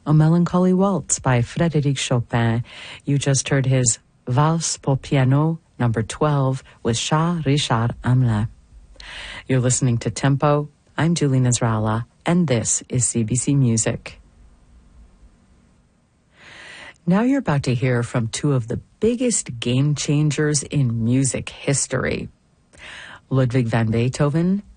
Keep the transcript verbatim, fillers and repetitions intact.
A Melancholy Waltz by Frédéric Chopin. You just heard his Valse pour Piano number twelve with Shah Richard Hamelin. You're listening to Tempo. I'm Julie Nasrallah, and this is C B C Music. Now you're about to hear from two of the biggest game changers in music history, Ludwig van Beethoven